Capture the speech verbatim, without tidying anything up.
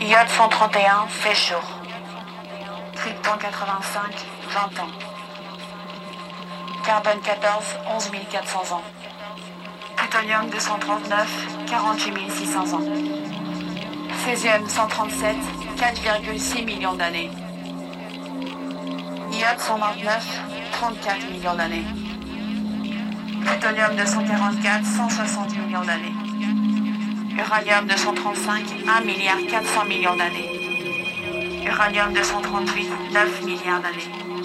Iode cent trente et un, fait chaud. Krypton quatre-vingt-cinq, vingt ans. Carbone quatorze, onze mille quatre cents ans. Plutonium deux cent trente-neuf, quarante-huit mille six cents ans. Césium cent trente-sept, quatre virgule six millions d'années. Iode cent vingt-neuf, trente-quatre millions d'années. Plutonium deux cent quarante-quatre, cent soixante millions d'années. Uranium deux cent trente-cinq, un milliard quatre cents millions d'années. Uranium deux cent trente-huit, neuf milliards d'années.